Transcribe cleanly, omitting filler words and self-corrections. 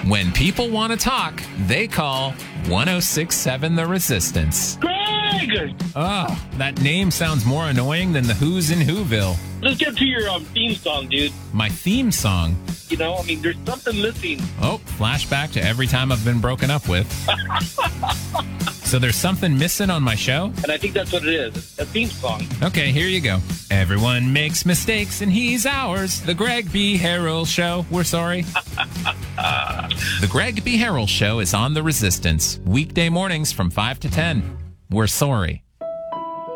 When people want to talk, they call 106.7 The Resistance. Greg! Oh, that name sounds more annoying than the Who's in Whoville. Let's get to your theme song, dude. My theme song? You know, I mean, there's something missing. Oh, flashback to every time I've been broken up with. So there's something missing on my show? And I think that's what it is. It's a theme song. Okay, here you go. Everyone makes mistakes and he's ours. The Greg B. Harrell Show. We're sorry. The Greg B. Harrell Show is on The Resistance. Weekday mornings from 5 to 10. We're sorry.